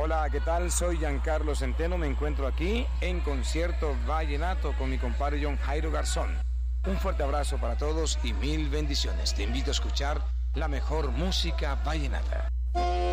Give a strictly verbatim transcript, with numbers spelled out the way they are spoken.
Hola, ¿qué tal? Soy Giancarlo Centeno, me encuentro aquí en Concierto Vallenato con mi compadre John Jairo Garzón. Un fuerte abrazo para todos y mil bendiciones. Te invito a escuchar la mejor música vallenata.